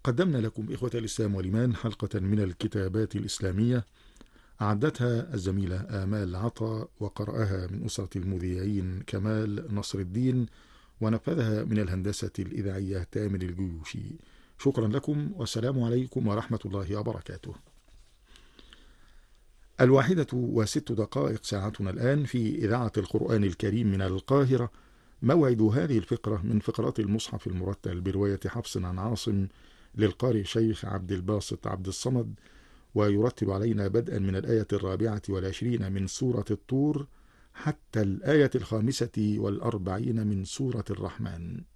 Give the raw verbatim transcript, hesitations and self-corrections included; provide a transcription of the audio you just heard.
قدمنا لكم إخوة الإسلام والإيمان حلقة من الكتابات الإسلامية أعدتها الزميلة آمال عطا، وقرأها من أسرة المذيعين كمال نصر الدين، ونفذها من الهندسة الإذاعية تامر الجيوشي. شكرا لكم والسلام عليكم ورحمة الله وبركاته. الواحدة وست دقائق ساعتنا الآن في إذاعة القرآن الكريم من القاهرة. موعد هذه الفقرة من فقرات المصحف المرتل برواية حفص عن عاصم للقارئ شيخ عبد الباسط عبد الصمد، ويرتب علينا بدءا من الآية الرابعة والعشرين من سورة الطور حتى الآية الخامسة والأربعين من سورة الرحمن.